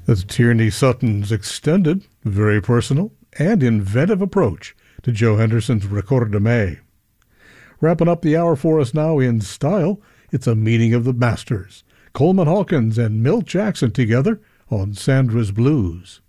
That's Tierney Sutton's extended, very personal, and inventive approach to Joe Henderson's Record de May. Wrapping up the hour for us now in style, it's a meeting of the masters, Coleman Hawkins and Milt Jackson together on Sandra's Blues.